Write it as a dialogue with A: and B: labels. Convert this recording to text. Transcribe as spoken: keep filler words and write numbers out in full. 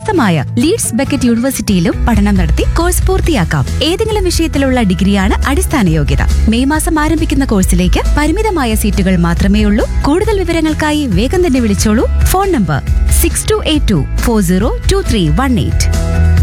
A: പ്രശസ്തമായ Leeds bucket യൂണിവേഴ്സിറ്റിയിലും പഠനം നടത്തി കോഴ്സ് പൂർത്തിയാക്കാം. ഏതെങ്കിലും വിഷയത്തിലുള്ള ഡിഗ്രിയാണ് അടിസ്ഥാന യോഗ്യത. മെയ് മാസം ആരംഭിക്കുന്ന കോഴ്സിലേക്ക് പരിമിതമായ സീറ്റുകൾ മാത്രമേ ഉള്ളൂ. കൂടുതൽ വിവരങ്ങൾക്കായി വേഗം തന്നെ വിളിച്ചോളൂ. Phone number six to eight to four zero to three one eight.